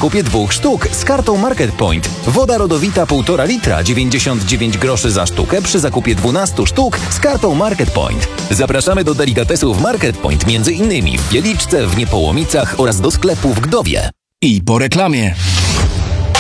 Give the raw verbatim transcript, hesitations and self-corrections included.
zakupie dwóch sztuk z kartą Market Point. Woda rodowita półtora litra, dziewięćdziesiąt dziewięć groszy za sztukę przy zakupie dwunastu sztuk z kartą Market Point. Zapraszamy do delikatesów Market Point, między innymi w Wieliczce, w Niepołomicach oraz do sklepu w Gdowie. I po reklamie.